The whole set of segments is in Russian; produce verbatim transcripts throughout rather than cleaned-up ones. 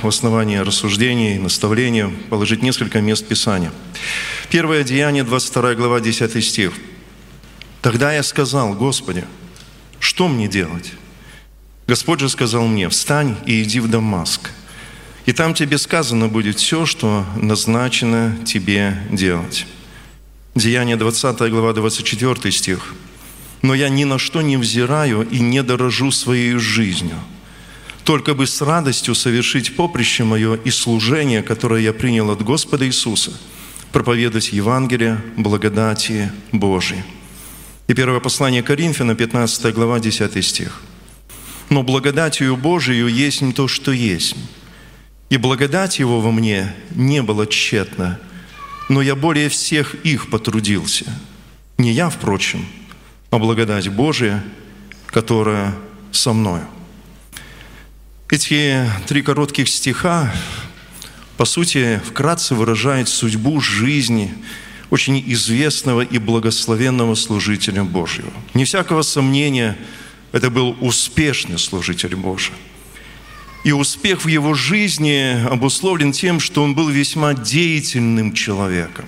в основании рассуждений, наставления положить несколько мест Писания. Первое Деяние, двадцать вторая глава, десятый стих. «Тогда я сказал: Господи, что мне делать? Господь же сказал мне: встань и иди в Дамаск, и там тебе сказано будет все, что назначено тебе делать». Деяние, двадцатая глава, двадцать четвёртый стих. «Но я ни на что не взираю и не дорожу своей жизнью, только бы с радостью совершить поприще мое и служение, которое я принял от Господа Иисуса, проповедовать Евангелие благодати Божией». И первое послание Коринфянам, пятнадцатая глава, десятый стих. «Но благодатью Божией есть не то, что есть, и благодать Его во мне не была тщетна, но я более всех их потрудился. Не я, впрочем, а благодать Божия, которая со мною». Эти три коротких стиха, по сути, вкратце выражают судьбу жизни очень известного и благословенного служителя Божьего. Не всякого сомнения, это был успешный служитель Божий. И успех в его жизни обусловлен тем, что он был весьма деятельным человеком.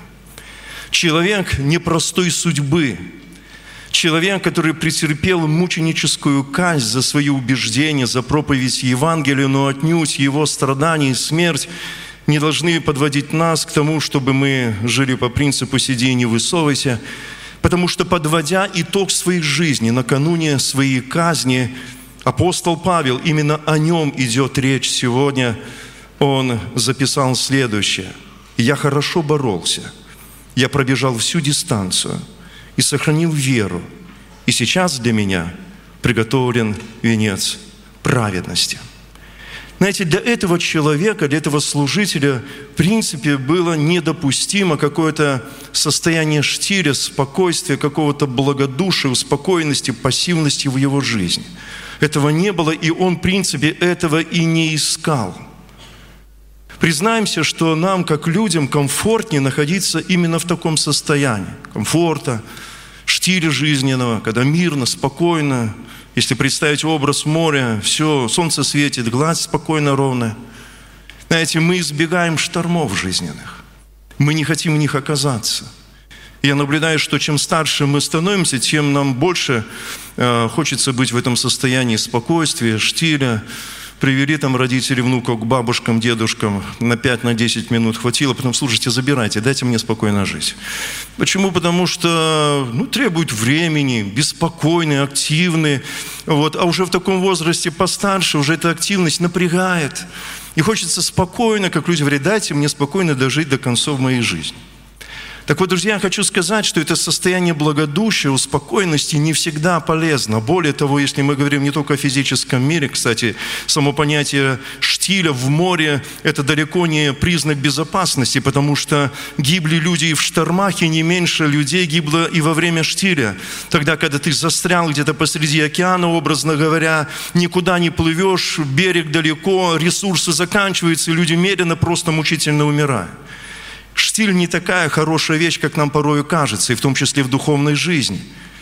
Человек непростой судьбы. Человек, который претерпел мученическую казнь за свои убеждения, за проповедь Евангелия, но отнюдь его страдания и смерть не должны подводить нас к тому, чтобы мы жили по принципу «сиди и не высовывайся», потому что, подводя итог своей жизни накануне своей казни, апостол Павел, именно о нем идет речь сегодня, он записал следующее: «Я хорошо боролся, я пробежал всю дистанцию и сохранил веру, и сейчас для меня приготовлен венец праведности». Знаете, для этого человека, для этого служителя, в принципе, было недопустимо какое-то состояние штиля, спокойствия, какого-то благодушия, успокоенности, пассивности в его жизни. Этого не было, и он, в принципе, этого и не искал. Признаемся, что нам, как людям, комфортнее находиться именно в таком состоянии. Комфорта, штиля жизненного, когда мирно, спокойно. Если представить образ моря, все, солнце светит, гладь спокойно, ровная. Знаете, мы избегаем штормов жизненных. Мы не хотим в них оказаться. Я наблюдаю, что чем старше мы становимся, тем нам больше э, хочется быть в этом состоянии спокойствия, штиля. Привели там родители внуков к бабушкам, дедушкам, на пять-десять минут хватило, потом: слушайте, забирайте, дайте мне спокойно жить. Почему? Потому что ну, требует времени, беспокойный, активный. Вот. А уже в таком возрасте постарше уже эта активность напрягает. И хочется спокойно, как люди говорят: дайте мне спокойно дожить до концов моей жизни. Так вот, друзья, я хочу сказать, что это состояние благодушия, успокоенности не всегда полезно. Более того, если мы говорим не только о физическом мире, кстати, само понятие штиля в море – это далеко не признак безопасности, потому что гибли люди и в штормах, и не меньше людей гибло и во время штиля. Тогда, когда ты застрял где-то посреди океана, образно говоря, никуда не плывешь, берег далеко, ресурсы заканчиваются, и люди медленно, просто мучительно умирают. Штиль не такая хорошая вещь, как нам порою кажется, и в том числе в духовной жизни.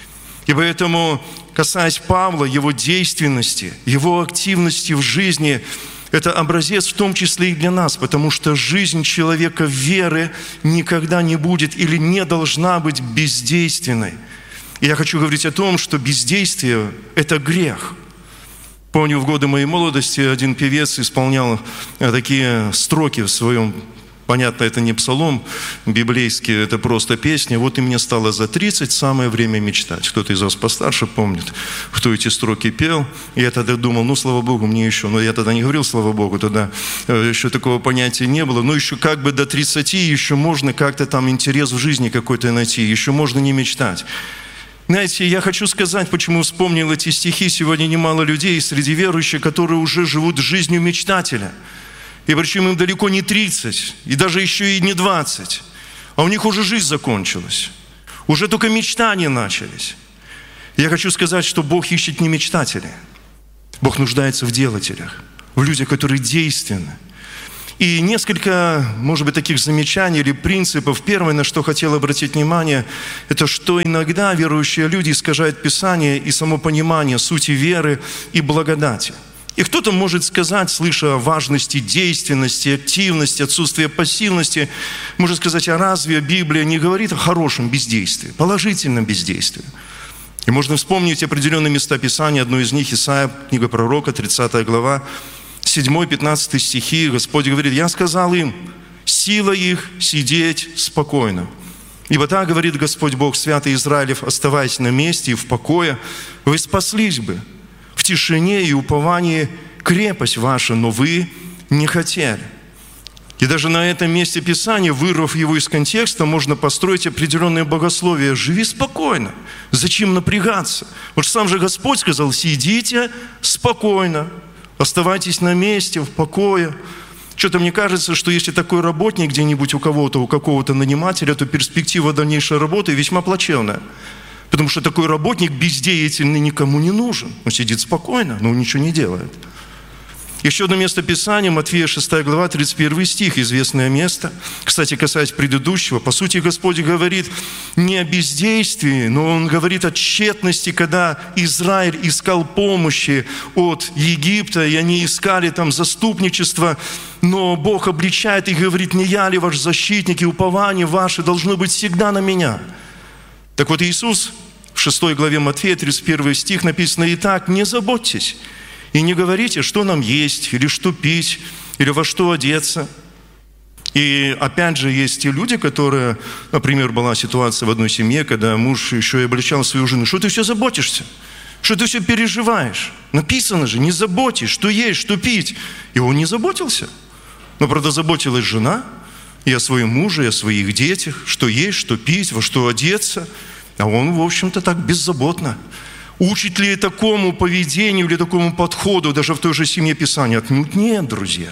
И поэтому, касаясь Павла, его действенности, его активности в жизни, это образец в том числе и для нас, потому что жизнь человека веры никогда не будет или не должна быть бездейственной. И я хочу говорить о том, что бездействие – это грех. Помню, в годы моей молодости один певец исполнял такие строки в своем. Понятно, это не псалом библейский, это просто песня. «Вот и мне стало за тридцать, самое время мечтать». Кто-то из вас постарше помнит, кто эти строки пел. И я тогда думал, ну, слава Богу, мне еще... Но я тогда не говорил, слава Богу, тогда еще такого понятия не было. Но еще как бы до тридцати еще можно как-то там интерес в жизни какой-то найти, еще можно не мечтать. Знаете, я хочу сказать, почему вспомнил эти стихи. Сегодня немало людей среди верующих, которые уже живут жизнью мечтателя. И причем им далеко не тридцать, и даже еще и не двадцать. А у них уже жизнь закончилась. Уже только мечтания начались. Я хочу сказать, что Бог ищет не мечтателей. Бог нуждается в делателях, в людях, которые действенны. И несколько, может быть, таких замечаний или принципов. Первое, на что хотел обратить внимание, это что иногда верующие люди искажают Писание и само понимание сути веры и благодати. И кто-то может сказать, слыша о важности действенности, активности, отсутствия пассивности, может сказать, а разве Библия не говорит о хорошем бездействии, положительном бездействии? И можно вспомнить определенные места Писания, одно из них Исайя, книга пророка, тридцатая глава, седьмой-пятнадцатый стихи. Господь говорит: «Я сказал им, сила их сидеть спокойно. Ибо так говорит Господь Бог, святый Израилев, оставаясь на месте и в покое, вы спаслись бы. В тишине и уповании крепость ваша, но вы не хотели». И даже на этом месте Писания, вырвав его из контекста, можно построить определенное богословие. Живи спокойно. Зачем напрягаться? Вот сам же Господь сказал: сидите спокойно, оставайтесь на месте, в покое. Что-то мне кажется, что если такой работник где-нибудь у кого-то, у какого-то нанимателя, то перспектива дальнейшей работы весьма плачевная. Потому что такой работник бездеятельный никому не нужен. Он сидит спокойно, но он ничего не делает. Еще одно место Писания, Матфея шестая глава, тридцать первый стих, известное место. Кстати, касаясь предыдущего, по сути, Господь говорит не о бездействии, но Он говорит о тщетности, когда Израиль искал помощи от Египта, и они искали там заступничество, но Бог обличает их и говорит: не я ли ваш защитник, и упование ваше должно быть всегда на меня. Так вот, Иисус в шестой главе Матфея, тридцать первый стих написано: «Итак, не заботьтесь, и не говорите, что нам есть, или что пить, или во что одеться». И опять же, есть те люди, которые, например, была ситуация в одной семье, когда муж еще и обличал свою жену: что ты все заботишься, что ты все переживаешь. Написано же, не заботьтесь, что есть, что пить. И он не заботился. Но, правда, заботилась жена и о своем муже, и о своих детях, что есть, что пить, во что одеться. А он, в общем-то, так беззаботно. Учит ли такому поведению или такому подходу даже в той же семье Писания? Отнюдь нет, друзья.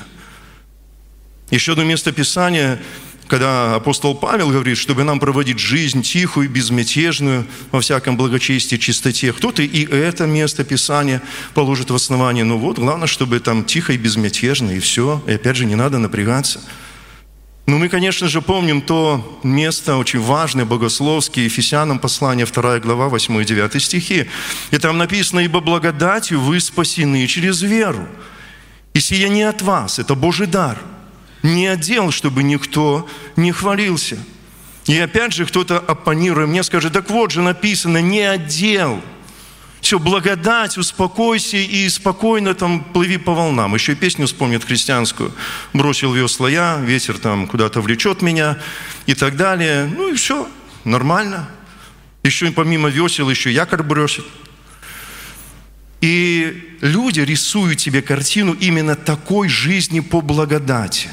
Еще одно место Писания, когда апостол Павел говорит, чтобы нам проводить жизнь тихую, безмятежную, во всяком благочестии, чистоте. Кто-то и это место Писания положит в основание. Но вот, главное, чтобы там тихо и безмятежно, и все. И опять же, не надо напрягаться. Но мы, конечно же, помним то место, очень важное, богословское, Ефесянам послание, вторая глава, восьмой и девятый стихи. И там написано: «Ибо благодатью вы спасены через веру. И сия не от вас, это Божий дар, не от дел, чтобы никто не хвалился». И опять же, кто-то, оппонируя мне, скажет: так вот же написано, не от дел. Все, благодать, успокойся и спокойно там плыви по волнам. Еще и песню вспомнят христианскую. Бросил весла я, ветер там куда-то влечет меня и так далее. Ну и все, нормально. Еще и помимо весел еще якорь бросит. И люди рисуют себе картину именно такой жизни по благодати.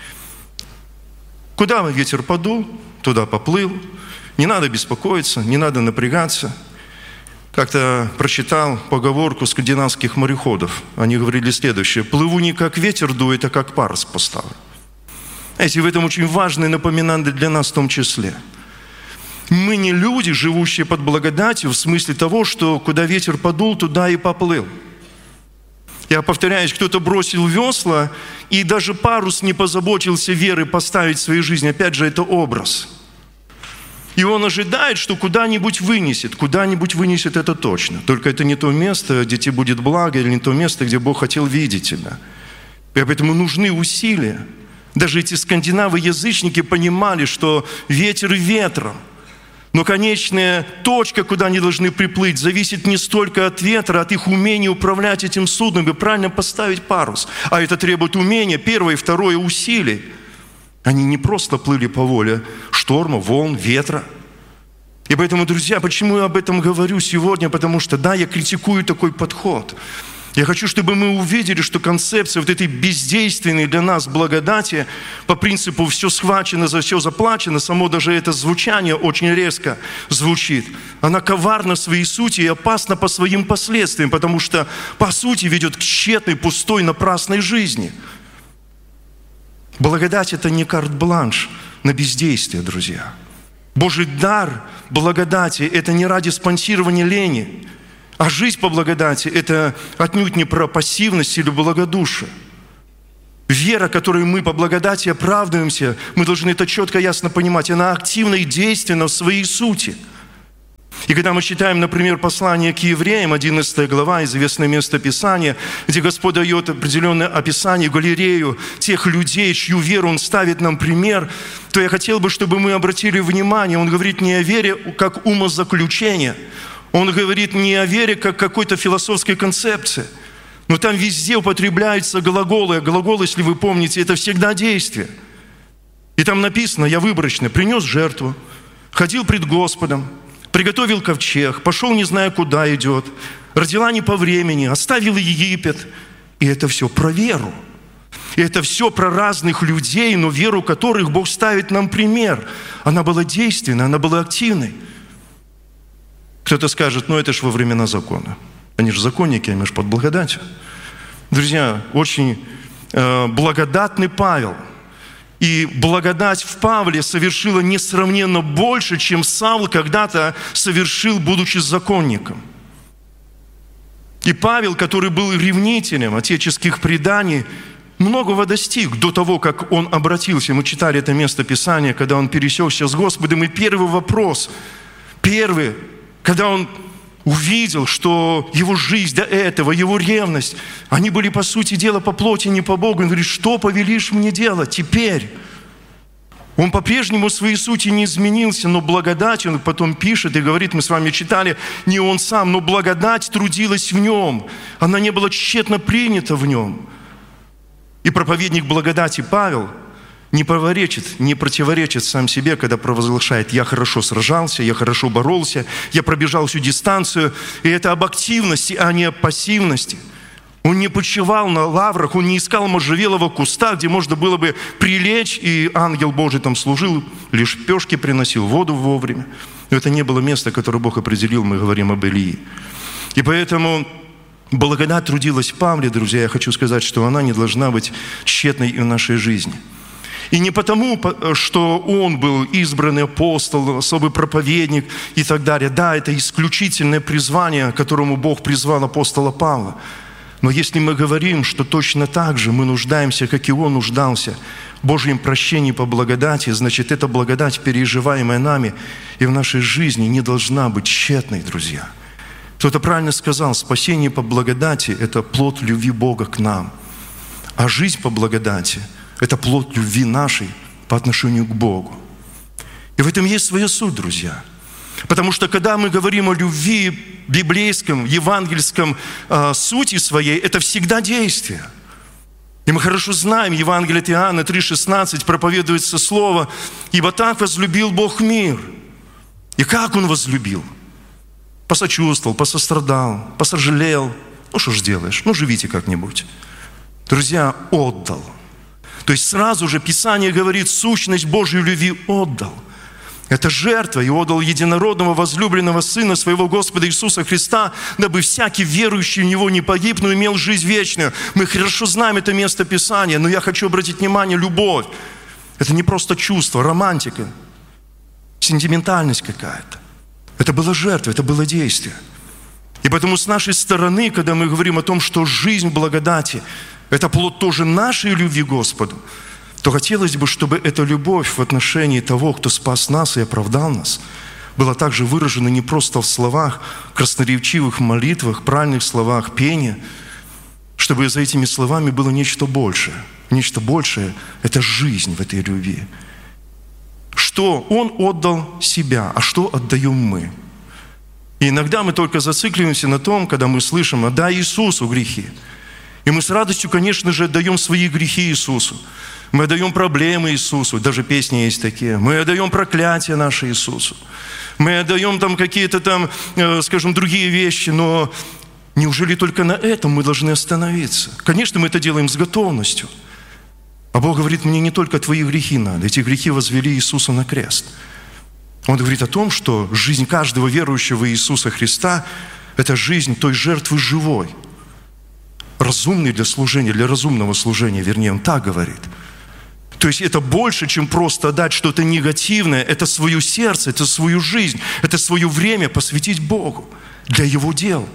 Куда ветер подул, туда поплыл. Не надо беспокоиться, не надо напрягаться. Как-то прочитал поговорку скандинавских мореходов. Они говорили следующее: «Плыву не как ветер дует, а как парус поставлю». Знаете, в этом очень важное напоминание для нас в том числе. Мы не люди, живущие под благодатью, в смысле того, что куда ветер подул, туда и поплыл. Я повторяюсь, кто-то бросил весла, и даже парус не позаботился веры поставить в своей жизни. Опять же, это образ. И он ожидает, что куда-нибудь вынесет. Куда-нибудь вынесет, это точно. Только это не то место, где тебе будет благо, или не то место, где Бог хотел видеть тебя. И поэтому нужны усилия. Даже эти скандинавы-язычники понимали, что ветер ветром. Но конечная точка, куда они должны приплыть, зависит не столько от ветра, от их умения управлять этим судном и правильно поставить парус. А это требует умения, первое и второе, усилий. Они не просто плыли по воле шторма, волн, ветра. И поэтому, друзья, почему я об этом говорю сегодня? Потому что, да, я критикую такой подход. Я хочу, чтобы мы увидели, что концепция вот этой бездейственной для нас благодати, по принципу «все схвачено, за все заплачено», само даже это звучание очень резко звучит. Она коварна в своей сути и опасна по своим последствиям, потому что, по сути, ведет к тщетной, пустой, напрасной жизни. Благодать – это не карт-бланш на бездействие, друзья. Божий дар благодати – это не ради спонсирования лени, а жизнь по благодати – это отнюдь не про пассивность или благодушие. Вера, которой мы по благодати оправдываемся, мы должны это четко, ясно понимать, она активна и действенна в своей сути. И когда мы читаем, например, послание к евреям, одиннадцатая глава, известное место Писания, где Господь дает определенное описание, галерею тех людей, чью веру Он ставит нам пример, то я хотел бы, чтобы мы обратили внимание, Он говорит не о вере как умозаключение, Он говорит не о вере как какой-то философской концепции, но там везде употребляются глаголы, а глагол, если вы помните, это всегда действие. И там написано, я выборочно принес жертву, ходил пред Господом, приготовил ковчег, пошел не зная, куда идет, родила не по времени, оставил Египет. И это все про веру. И это все про разных людей, но веру которых Бог ставит нам пример. Она была действенной, она была активной. Кто-то скажет, ну это ж во времена закона. Они же законники, они же под благодатью. Друзья, очень э, благодатный Павел. И благодать в Павле совершила несравненно больше, чем Савл когда-то совершил, будучи законником. И Павел, который был ревнителем отеческих преданий, многого достиг до того, как он обратился. Мы читали это место Писания, когда он пересекся с Господом. И первый вопрос, первый, когда он увидел, что его жизнь до этого, его ревность, они были, по сути дела, по плоти, не по Богу. Он говорит, что повелишь мне делать теперь? Он по-прежнему в своей сути не изменился, но благодать, он потом пишет и говорит, мы с вами читали, не он сам, но благодать трудилась в нем. Она не была тщетно принята в нем. И проповедник благодати Павел не противоречит, не противоречит сам себе, когда провозглашает, я хорошо сражался, я хорошо боролся, я пробежал всю дистанцию. И это об активности, а не о пассивности. Он не почивал на лаврах, он не искал можжевелого куста, где можно было бы прилечь, и ангел Божий там служил, лишь пешки приносил, воду вовремя. Но это не было место, которое Бог определил, мы говорим об Илии. И поэтому благодать трудилась в Павле, друзья, я хочу сказать, что она не должна быть тщетной и в нашей жизни. И не потому, что он был избранный апостол, особый проповедник и так далее. Да, это исключительное призвание, которому Бог призвал апостола Павла. Но если мы говорим, что точно так же мы нуждаемся, как и он нуждался, в Божьем прощении по благодати, значит, эта благодать, переживаемая нами и в нашей жизни, не должна быть тщетной, друзья. Кто-то правильно сказал, спасение по благодати – это плод любви Бога к нам. А жизнь по благодати – это плод любви нашей по отношению к Богу. И в этом есть своя суть, друзья. Потому что когда мы говорим о любви библейском, евангельском э, сути своей, это всегда действие. И мы хорошо знаем, Евангелие от Иоанна три шестнадцать проповедуется слово, «Ибо так возлюбил Бог мир». И как Он возлюбил? Посочувствовал, посострадал, посожалел. Ну что ж делаешь? Ну живите как-нибудь. Друзья, отдал. То есть сразу же Писание говорит, сущность Божьей любви отдал. Это жертва, и отдал единородного возлюбленного Сына своего Господа Иисуса Христа, дабы всякий верующий в Него не погиб, но имел жизнь вечную. Мы хорошо знаем это место Писания, но я хочу обратить внимание, любовь. Это не просто чувство, романтика, сентиментальность какая-то. Это была жертва, это было действие. И поэтому с нашей стороны, когда мы говорим о том, что жизнь в благодати – это плод тоже нашей любви к Господу, то хотелось бы, чтобы эта любовь в отношении того, кто спас нас и оправдал нас, была также выражена не просто в словах, красноречивых молитвах, правильных словах, пения, чтобы за этими словами было нечто большее. Нечто большее – это жизнь в этой любви. Что Он отдал себя, а что отдаем мы? И иногда мы только зацикливаемся на том, когда мы слышим «отдай Иисусу грехи». И мы с радостью, конечно же, отдаем свои грехи Иисусу. Мы отдаем проблемы Иисусу, даже песни есть такие. Мы отдаем проклятия наши Иисусу. Мы отдаем там какие-то там, скажем, другие вещи, но неужели только на этом мы должны остановиться? Конечно, мы это делаем с готовностью. А Бог говорит, мне не только твои грехи надо. Эти грехи возвели Иисуса на крест. Он говорит о том, что жизнь каждого верующего в Иисуса Христа – это жизнь той жертвы живой. Разумный для служения, для разумного служения, вернее, он так говорит. То есть это больше, чем просто дать что-то негативное, это свое сердце, это свою жизнь, это свое время посвятить Богу для Его дел.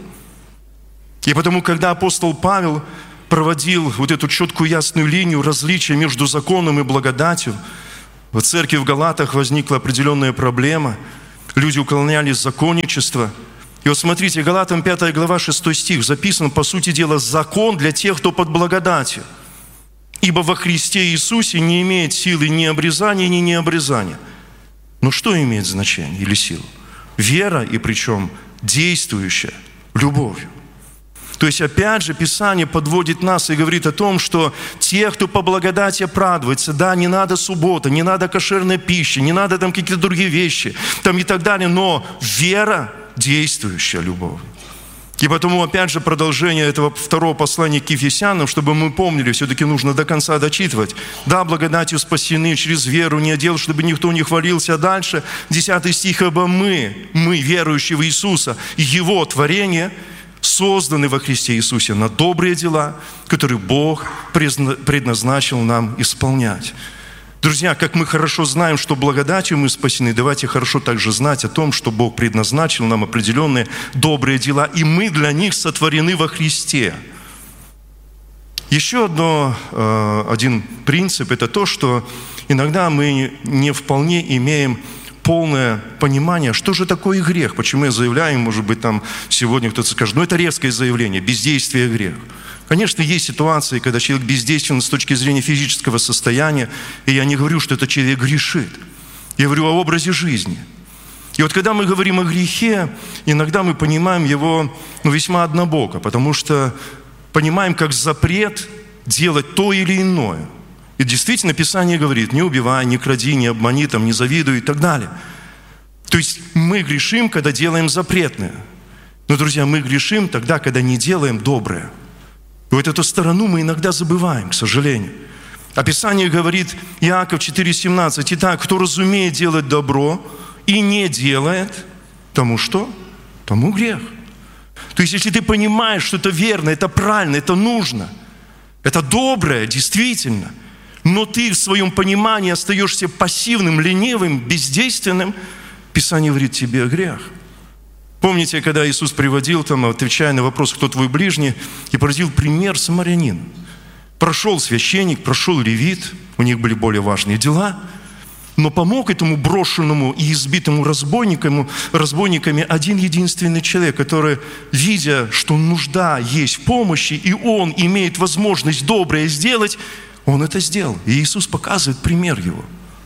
И потому, когда апостол Павел проводил вот эту четкую ясную линию различия между законом и благодатью, в церкви в Галатах возникла определенная проблема. Люди уклонялись от законничества. И вот смотрите, Галатам пятая глава, шестой стих, записан, по сути дела, закон для тех, кто под благодатью. Ибо во Христе Иисусе не имеет силы ни обрезания, ни необрезания. Но что имеет значение или силу? Вера, и причем действующая любовью. То есть, опять же, Писание подводит нас и говорит о том, что те, кто по благодати оправдывается, да, не надо суббота, не надо кошерной пищи, не надо там какие-то другие вещи, там и так далее, но вера, действующая любовь. И потому, опять же, продолжение этого второго послания к Ефесянам, чтобы мы помнили, все-таки нужно до конца дочитывать. Да, благодатью спасены через веру, не отдел, чтобы никто не хвалился. А дальше, десятый стих, «Ибо мы, мы, верующие в Иисуса, Его творение, созданы во Христе Иисусе на добрые дела, которые Бог предназначил нам исполнять». Друзья, как мы хорошо знаем, что благодатью мы спасены, давайте хорошо также знать о том, что Бог предназначил нам определенные добрые дела, и мы для них сотворены во Христе. Еще одно, один принцип – это то, что иногда мы не вполне имеем полное понимание, что же такое грех. Почему я заявляю, может быть, там сегодня кто-то скажет, ну это резкое заявление, бездействие – грех. Конечно, есть ситуации, когда человек бездействен с точки зрения физического состояния, и я не говорю, что этот человек грешит. Я говорю о образе жизни. И вот когда мы говорим о грехе, иногда мы понимаем его ну, весьма однобоко, потому что понимаем как запрет делать то или иное. И действительно Писание говорит, не убивай, не кради, не обмани, там, не завидуй и так далее. То есть мы грешим, когда делаем запретное. Но, друзья, мы грешим тогда, когда не делаем доброе. И вот эту сторону мы иногда забываем, к сожалению. А Писание говорит, Иаков четыре семнадцать, «Итак, кто разумеет делать добро и не делает, тому что? Тому грех». То есть, если ты понимаешь, что это верно, это правильно, это нужно, это доброе, действительно, но ты в своем понимании остаешься пассивным, ленивым, бездейственным, Писание говорит тебе грех. Помните, когда Иисус приводил, там, отвечая на вопрос, кто твой ближний, и приводил пример самарянина. Прошел священник, прошел левит, у них были более важные дела, но помог этому брошенному и избитому разбойникам, разбойниками один единственный человек, который, видя, что нужда есть в помощи, и он имеет возможность доброе сделать, он это сделал. И Иисус показывает пример его.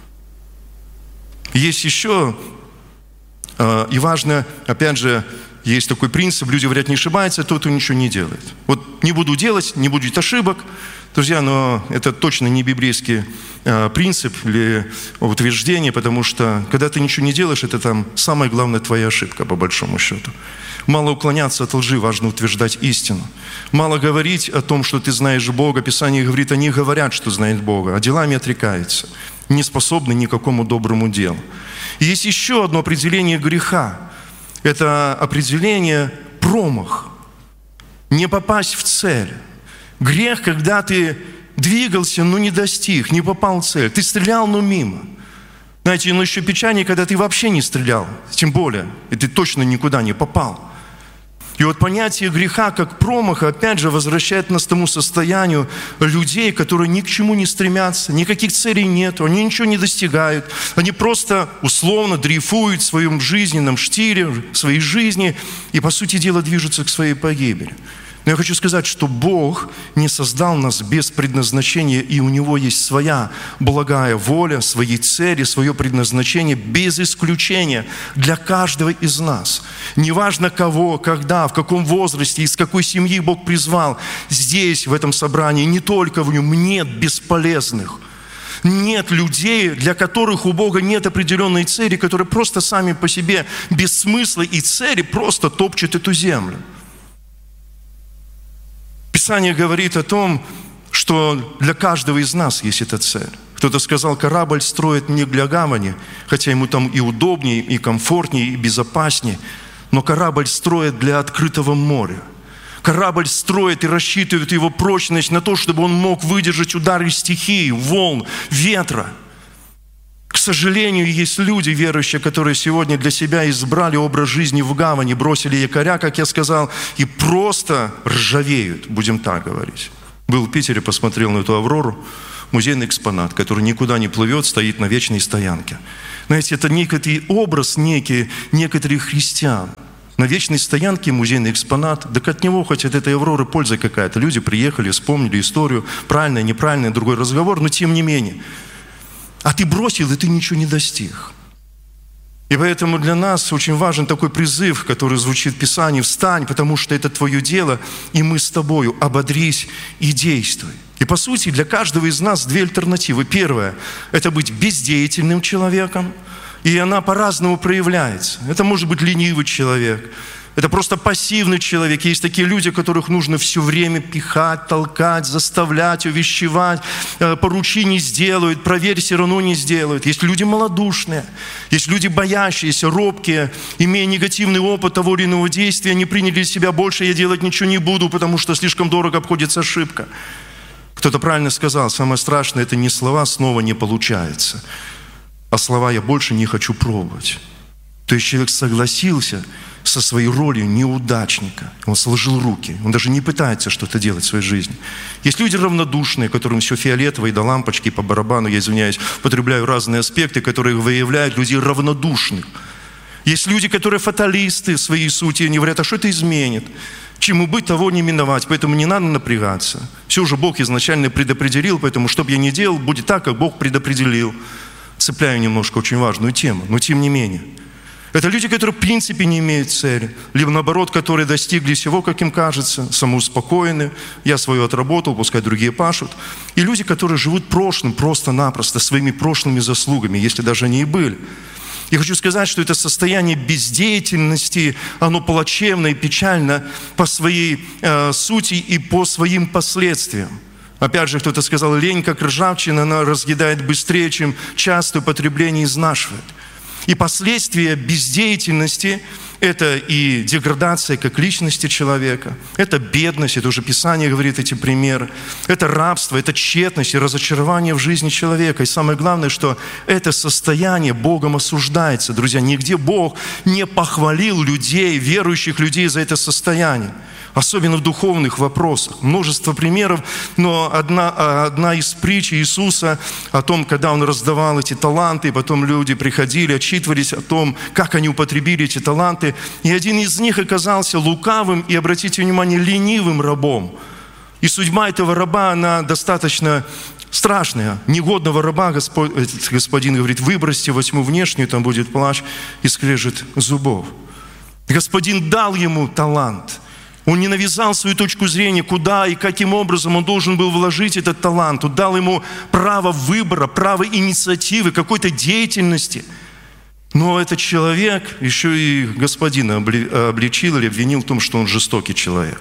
Есть еще... И важно, опять же, есть такой принцип, люди говорят, не ошибается тот, кто ничего не делает. Вот не буду делать, не будет ошибок. Друзья, но это точно не библейский принцип или утверждение, потому что когда ты ничего не делаешь, это там самая главная твоя ошибка, по большому счету. Мало уклоняться от лжи, важно утверждать истину. Мало говорить о том, что ты знаешь Бога. Писание говорит, они говорят, что знают Бога, а делами отрекаются, не способны ни к какому доброму делу. И есть еще одно определение греха. Это определение промах. Не попасть в цель. Грех, когда ты двигался, но не достиг, не попал в цель. Ты стрелял, но мимо. Знаете, но еще печальнее, когда ты вообще не стрелял. Тем более, и ты точно никуда не попал. И вот понятие греха как промаха, опять же, возвращает нас к тому состоянию людей, которые ни к чему не стремятся, никаких целей нет, они ничего не достигают. Они просто условно дрейфуют в своем жизненном штиле, в своей жизни и, по сути дела, движутся к своей погибели. Но я хочу сказать, что Бог не создал нас без предназначения, и у Него есть своя благая воля, свои цели, свое предназначение, без исключения для каждого из нас. Неважно кого, когда, в каком возрасте, из какой семьи Бог призвал, здесь, в этом собрании, не только в нем, нет бесполезных. Нет людей, для которых у Бога нет определенной цели, которые просто сами по себе без смысла и цели просто топчут эту землю. Писание говорит о том, что для каждого из нас есть эта цель. Кто-то сказал, корабль строит не для гавани, хотя ему там и удобнее, и комфортнее, и безопаснее, но корабль строит для открытого моря. Корабль строит и рассчитывает его прочность на то, чтобы он мог выдержать удары стихий, волн, ветра. К сожалению, есть люди, верующие, которые сегодня для себя избрали образ жизни в гавани, бросили якоря, как я сказал, и просто ржавеют, будем так говорить. Был в Питере, посмотрел на эту Аврору. музейный экспонат, который никуда не плывет, стоит на вечной стоянке. Знаете, это некий образ некий, некоторых христиан. На вечной стоянке музейный экспонат, так от него хоть от этой Авроры польза какая-то. Люди приехали, вспомнили историю, правильная, неправильная, другой разговор, но тем не менее. А ты бросил, и ты ничего не достиг. И поэтому для нас очень важен такой призыв, который звучит в Писании: «Встань, потому что это твое дело, и мы с тобою, ободрись и действуй». И по сути для каждого из нас две альтернативы. Первая – это быть бездеятельным человеком, и она по-разному проявляется. Это может быть ленивый человек, это просто пассивный человек. Есть такие люди, которых нужно все время пихать, толкать, заставлять, увещевать. Поручи, не сделают, проверь, все равно не сделают. Есть люди малодушные, есть люди боящиеся, робкие, имея негативный опыт того или иного действия, не приняли себя: больше я делать ничего не буду, потому что слишком дорого обходится ошибка. Кто-то правильно сказал: самое страшное – это не слова «снова не получается», а слова «я больше не хочу пробовать». То есть человек согласился со своей ролью неудачника. Он сложил руки. Он даже не пытается что-то делать в своей жизни. Есть люди равнодушные, которым все фиолетово и до лампочки, по барабану, я извиняюсь, употребляю разные аспекты, которые выявляют людей равнодушных. Есть люди, которые фаталисты в своей сути, они говорят: а что это изменит? Чему быть, того не миновать, поэтому не надо напрягаться. Все уже Бог изначально предопределил, поэтому что бы я ни делал, будет так, как Бог предопределил. Цепляю немножко очень важную тему, но тем не менее. Это люди, которые в принципе не имеют цели, либо наоборот, которые достигли всего, как им кажется, самоуспокоены, я свое отработал, пускай другие пашут. И люди, которые живут прошлым просто-напросто, своими прошлыми заслугами, если даже они и были. Я хочу сказать, что это состояние бездеятельности, оно плачевно и печально по своей э, сути и по своим последствиям. Опять же, кто-то сказал: лень, как ржавчина, она разъедает быстрее, чем частое употребление изнашивает. И последствия бездеятельности – это и деградация как личности человека, это бедность, это уже Писание говорит эти примеры, это рабство, это тщетность и разочарование в жизни человека. И самое главное, что это состояние Богом осуждается. Друзья, нигде Бог не похвалил людей, верующих людей за это состояние. Особенно в духовных вопросах. Множество примеров, но одна, одна из притч Иисуса о том, когда Он раздавал эти таланты, и потом люди приходили, отчитывались о том, как они употребили эти таланты. И один из них оказался лукавым и, обратите внимание, ленивым рабом. И судьба этого раба, она достаточно страшная. Негодного раба Господь, Господин говорит: выбросьте во тьму внешнюю, там будет плач и скрежет зубов. Господин дал ему талант. Он не навязал свою точку зрения, куда и каким образом он должен был вложить этот талант. Он дал ему право выбора, право инициативы, какой-то деятельности. Но этот человек еще и господина обличил или обвинил в том, что он жестокий человек.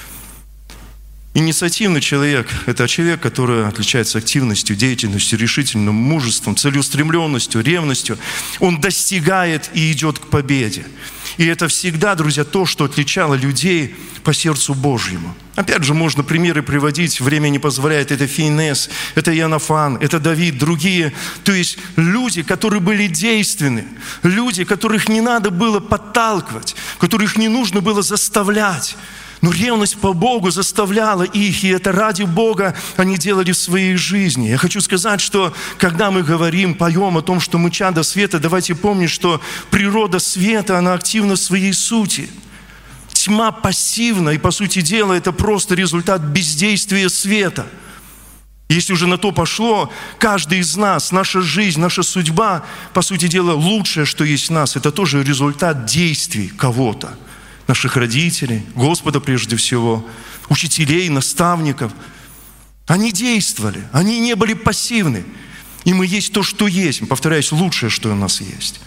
Инициативный человек – это человек, который отличается активностью, деятельностью, решительным мужеством, целеустремленностью, ревностью. Он достигает и идет к победе. И это всегда, друзья, то, что отличало людей по сердцу Божьему. Опять же, можно примеры приводить, время не позволяет. Это Финес, это Иоаннафан, это Давид, другие. То есть люди, которые были действенны, люди, которых не надо было подталкивать, которых не нужно было заставлять. Но ревность по Богу заставляла их, и это ради Бога они делали в своей жизни. Я хочу сказать, что когда мы говорим, поем о том, что мы чада света, давайте помнить, что природа света, она активна в своей сути. Тьма пассивна, и по сути дела это просто результат бездействия света. Если уже на то пошло, каждый из нас, наша жизнь, наша судьба, по сути дела, лучшее, что есть в нас, это тоже результат действий кого-то. Наших родителей, Господа прежде всего, учителей, наставников. Они действовали, они не были пассивны. И мы есть то, что есть. Повторяюсь, лучшее, что у нас есть.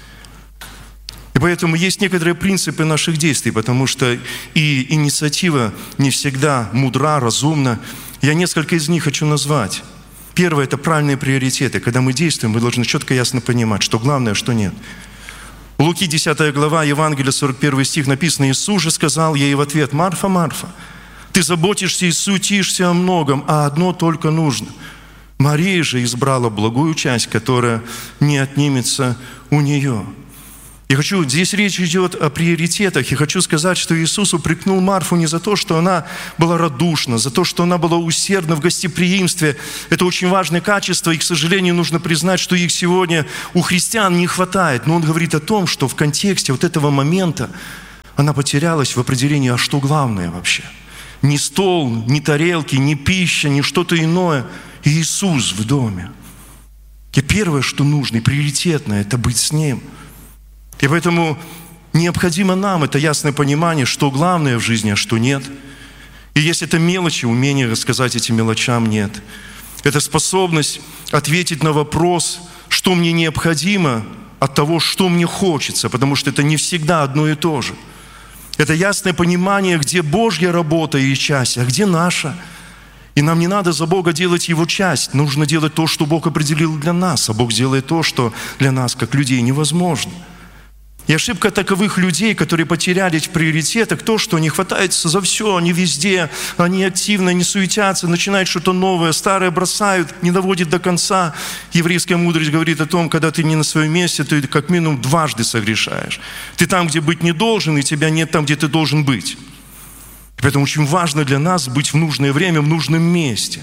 И поэтому есть некоторые принципы наших действий, потому что и инициатива не всегда мудра, разумна. Я несколько из них хочу назвать. Первое – это правильные приоритеты. Когда мы действуем, мы должны четко и ясно понимать, что главное, что нет. У Луки десятая глава, Евангелие, сорок первый стих написано: «Иисус же сказал ей в ответ: Марфа, Марфа, ты заботишься и суетишься о многом, а одно только нужно. Мария же избрала благую часть, которая не отнимется у нее». Я хочу, здесь речь идет о приоритетах, и хочу сказать, что Иисус упрекнул Марфу не за то, что она была радушна, за то, что она была усердна в гостеприимстве. Это очень важное качество, и, к сожалению, нужно признать, что их сегодня у христиан не хватает. Но он говорит о том, что в контексте вот этого момента она потерялась в определении, а что главное вообще? Ни стол, ни тарелки, ни пища, ни что-то иное. Иисус в доме. И первое, что нужно, и приоритетное, это быть с Ним. И поэтому необходимо нам это ясное понимание, что главное в жизни, а что нет. И если это мелочи, умение рассказать этим мелочам нет. Это способность ответить на вопрос, что мне необходимо от того, что мне хочется, потому что это не всегда одно и то же. Это ясное понимание, где Божья работа и часть, а где наша. И нам не надо за Бога делать Его часть. Нужно делать то, что Бог определил для нас. А Бог делает то, что для нас, как людей, невозможно. И ошибка таковых людей, которые потерялись в приоритетах, то, что не хватается за все, они везде, они активно, не суетятся, начинают что-то новое, старое бросают, не доводят до конца. Еврейская мудрость говорит о том, когда ты не на своем месте, ты как минимум дважды согрешаешь. Ты там, где быть не должен, и тебя нет там, где ты должен быть. Поэтому очень важно для нас быть в нужное время, в нужном месте.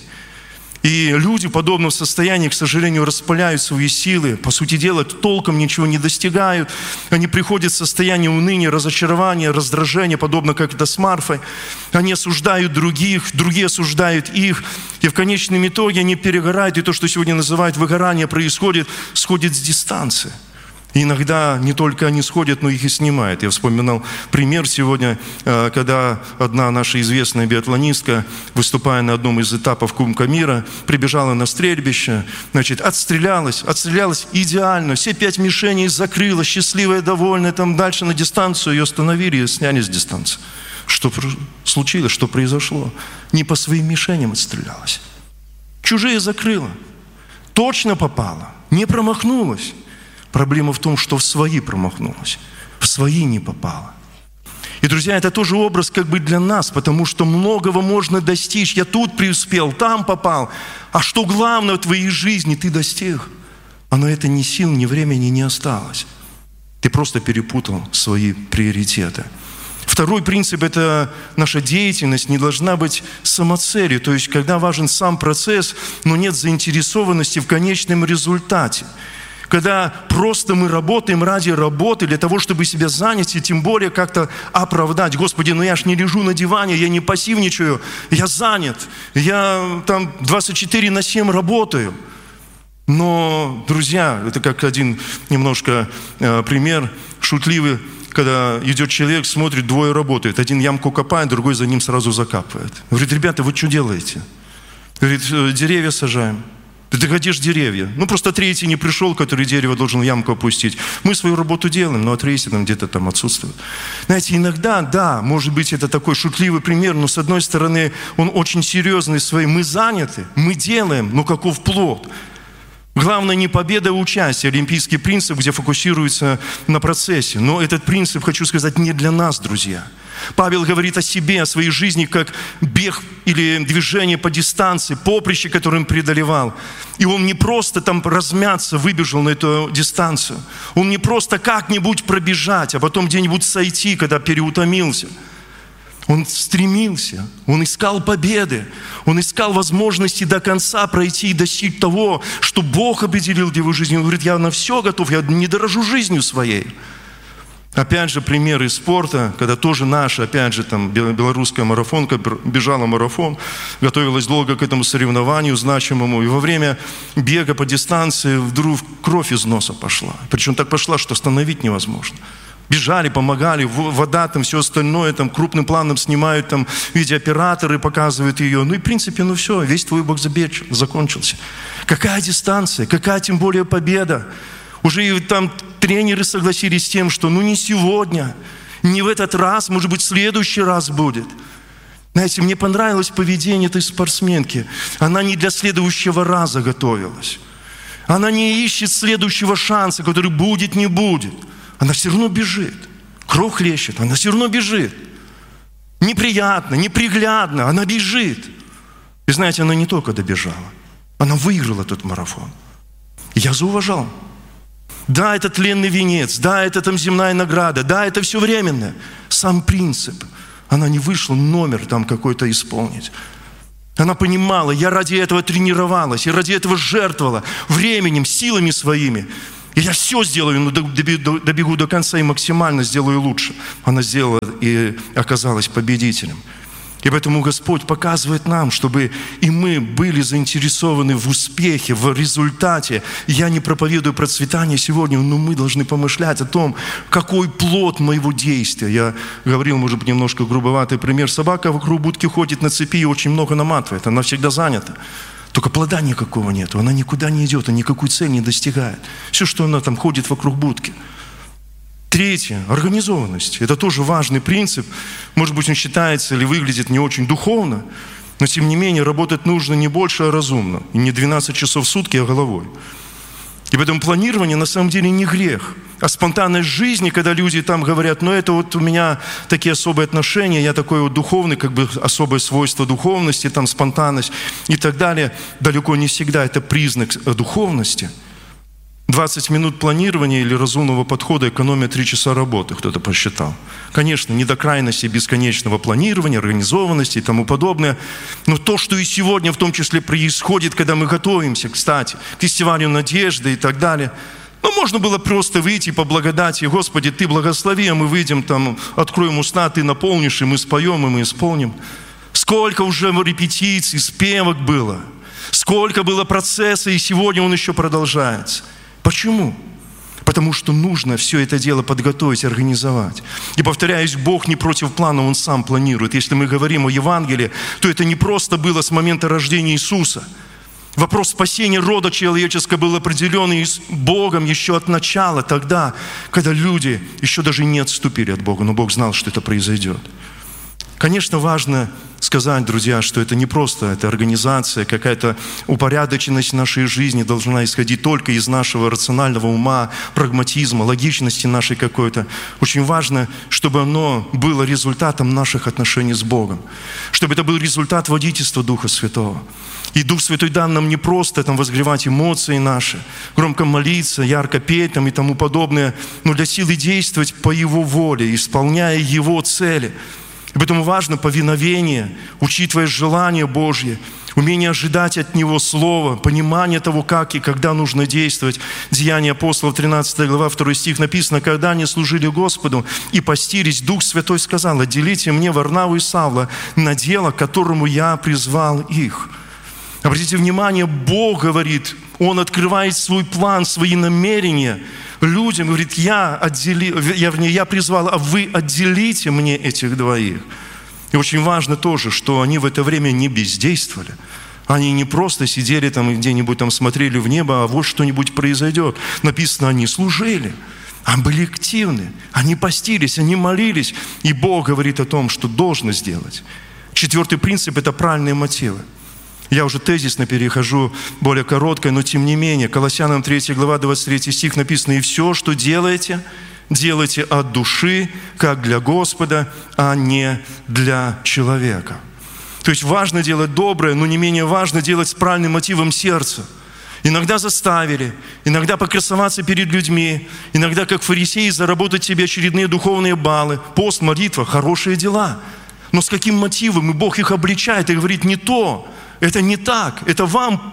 И люди в подобном состоянии, к сожалению, распыляют свои силы. По сути дела, толком ничего не достигают. Они приходят в состояние уныния, разочарования, раздражения, подобно как это с Марфой. Они осуждают других, другие осуждают их. И в конечном итоге они перегорают. И то, что сегодня называют выгорание, происходит, сходит с дистанции. И иногда не только они сходят, но их и снимают. Я вспоминал пример сегодня, когда одна наша известная биатлонистка, выступая на одном из этапов Кубка мира, прибежала на стрельбище, значит, отстрелялась, отстрелялась идеально, все пять мишеней закрыла, счастливая, довольная, там дальше на дистанцию ее остановили и сняли с дистанции. Что случилось, что произошло? Не по своим мишеням отстрелялась. Чужие закрыла, точно попала, не промахнулась. Проблема в том, что в свои промахнулась, в свои не попала. И, друзья, это тоже образ как бы для нас, потому что многого можно достичь. Я тут преуспел, там попал. А что главное в твоей жизни ты достиг? А на это ни сил, ни времени не осталось. Ты просто перепутал свои приоритеты. Второй принцип – это наша деятельность не должна быть самоцелью. То есть, когда важен сам процесс, но нет заинтересованности в конечном результате. Когда просто мы работаем ради работы, для того, чтобы себя занять, и тем более как-то оправдать. Господи, ну я ж не лежу на диване, я не пассивничаю, я занят, я там двадцать четыре на семь работаю. Но, друзья, это как один немножко э, пример шутливый, когда идет человек, смотрит, двое работают. Один ямку копает, другой за ним сразу закапывает. Говорит, ребята, вы что делаете? Говорит, деревья сажаем. Ты догодишь деревья. Ну, просто третий не пришел, который дерево должен в ямку опустить. Мы свою работу делаем, но а третий там где-то там отсутствует. Знаете, иногда, да, может быть, это такой шутливый пример, но с одной стороны, он очень серьезный своей. Мы заняты, мы делаем, но каков плод? Главное не победа, а участие. Олимпийский принцип, где фокусируется на процессе. Но этот принцип, хочу сказать, не для нас, друзья. Павел говорит о себе, о своей жизни, как бег или движение по дистанции, поприще, которое он преодолевал. И он не просто там размяться выбежал на эту дистанцию. Он не просто как-нибудь пробежать, а потом где-нибудь сойти, когда переутомился. Он стремился, он искал победы, он искал возможности до конца пройти и достичь того, что Бог определил в его жизни. Он говорит, я на все готов, я не дорожу жизнью своей. Опять же, пример из спорта, когда тоже наша, опять же, там, белорусская марафонка бежала марафон, готовилась долго к этому соревнованию значимому, и во время бега по дистанции вдруг кровь из носа пошла. Причем так пошла, что остановить невозможно. Бежали, помогали, вода, там, все остальное, там, крупным планом снимают, там, видеооператоры показывают ее. Ну и, в принципе, ну все, весь твой бог-забег закончился. Какая дистанция, какая тем более победа? Уже и там тренеры согласились с тем, что ну не сегодня, не в этот раз, может быть, в следующий раз будет. Знаете, мне понравилось поведение этой спортсменки. Она не для следующего раза готовилась. Она не ищет следующего шанса, который будет, не будет. Она все равно бежит. Кровь хлещет, она все равно бежит. Неприятно, неприглядно, она бежит. И знаете, она не только добежала, она выиграла этот марафон. И я зауважал. Да, это тленный венец, да, это там земная награда, да, это все временное. Сам принцип. Она не вышла номер там какой-то исполнить. Она понимала, я ради этого тренировалась, я ради этого жертвовала временем, силами своими. И я все сделаю, но добегу до конца и максимально сделаю лучше. Она сделала и оказалась победителем. И поэтому Господь показывает нам, чтобы и мы были заинтересованы в успехе, в результате. Я не проповедую процветание сегодня, но мы должны помышлять о том, какой плод моего действия. Я говорил, может быть, немножко грубоватый пример. Собака вокруг будки ходит на цепи и очень много наматывает. Она всегда занята. Только плода никакого нету. Она никуда не идет, она никакой цели не достигает. Все, что она там ходит вокруг будки. Третье – организованность. Это тоже важный принцип. Может быть, он считается или выглядит не очень духовно, но, тем не менее, работать нужно не больше, а разумно. И не двенадцать часов в сутки, а головой. И поэтому планирование на самом деле не грех. А спонтанность жизни, когда люди там говорят, ну это вот у меня такие особые отношения, я такой вот духовный, как бы особое свойство духовности, там спонтанность и так далее, далеко не всегда это признак духовности. двадцать минут планирования или разумного подхода экономят три часа работы, кто-то посчитал. Конечно, не до крайности бесконечного планирования, организованности и тому подобное. Но то, что и сегодня в том числе происходит, когда мы готовимся, кстати, к фестивалю надежды и так далее. Ну, можно было просто выйти по благодати. Господи, Ты благослови, а мы выйдем там, откроем уста, Ты наполнишь, и мы споем, и мы исполним. Сколько уже репетиций, спевок было. Сколько было процесса, и сегодня он еще продолжается. Почему? Потому что нужно все это дело подготовить, организовать. И повторяюсь, Бог не против плана, Он сам планирует. Если мы говорим о Евангелии, то это не просто было с момента рождения Иисуса. Вопрос спасения рода человеческого был определен Богом еще от начала, тогда, когда люди еще даже не отступили от Бога, но Бог знал, что это произойдет. Конечно, важно сказать, друзья, что это не просто, это организация, какая-то упорядоченность нашей жизни должна исходить только из нашего рационального ума, прагматизма, логичности нашей какой-то. Очень важно, чтобы оно было результатом наших отношений с Богом, чтобы это был результат водительства Духа Святого. И Дух Святой дан нам не просто там возгревать эмоции наши, громко молиться, ярко петь там, и тому подобное, но для силы действовать по Его воле, исполняя Его цели. И поэтому важно повиновение, учитывая желание Божье, умение ожидать от Него Слова, понимание того, как и когда нужно действовать. Деяния апостолов, тринадцатая глава, второй стих написано: «Когда они служили Господу и постились, Дух Святой сказал: отделите мне Варнаву и Савла на дело, к которому я призвал их». Обратите внимание, Бог говорит, Он открывает свой план, свои намерения людям, говорит, я, отдели, я, вернее, я призвал, а вы отделите мне этих двоих. И очень важно тоже, что они в это время не бездействовали. Они не просто сидели там и где-нибудь там смотрели в небо, а вот что-нибудь произойдет. Написано, они служили, они были активны, они постились, они молились. И Бог говорит о том, что должно сделать. Четвертый принцип – это правильные мотивы. Я уже тезисно перехожу, более короткое, но тем не менее. Колоссянам третья глава, двадцать третий стих написано: «И все, что делаете, делайте от души, как для Господа, а не для человека». То есть важно делать доброе, но не менее важно делать с правильным мотивом сердца. Иногда заставили, иногда покрасоваться перед людьми, иногда, как фарисеи, заработать себе очередные духовные баллы. Пост, молитва – хорошие дела. Но с каким мотивом? И Бог их обличает и говорит: не то. Это не так. Это вам,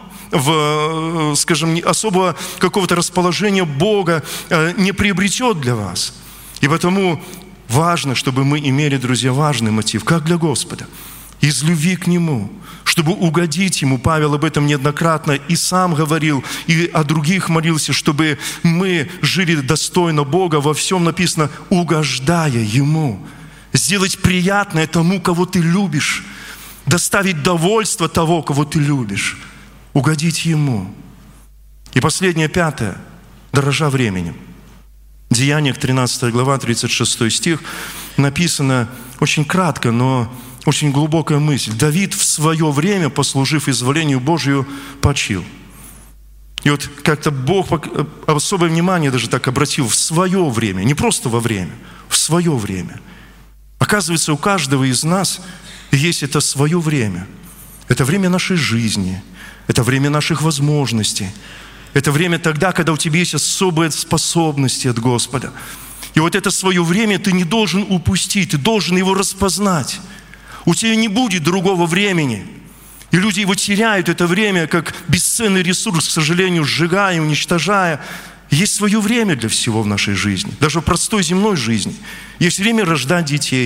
в, скажем, особого какого-то расположения Бога не приобретет для вас. И потому важно, чтобы мы имели, друзья, важный мотив, как для Господа, из любви к Нему, чтобы угодить Ему. Павел об этом неоднократно и сам говорил, и о других молился, чтобы мы жили достойно Бога. Во всем написано: угождая Ему. Сделать приятное тому, кого ты любишь. Доставить довольство того, кого ты любишь, угодить Ему. И последнее, пятое, дорожа временем. В Деяниях тринадцатая глава, тридцать шестой стих написано очень кратко, но очень глубокая мысль. Давид в свое время, послужив изволению Божию, почил. И вот как-то Бог особое внимание даже так обратил: в свое время, не просто во время, в свое время. Оказывается, у каждого из нас есть это свое время. Это время нашей жизни, это время наших возможностей. Это время тогда, когда у тебя есть особые способности от Господа. И вот это свое время ты не должен упустить, ты должен его распознать. У тебя не будет другого времени. И люди его теряют, это время, как бесценный ресурс, к сожалению, сжигая, уничтожая. Есть свое время для всего в нашей жизни, даже в простой земной жизни. Есть время рождать детей.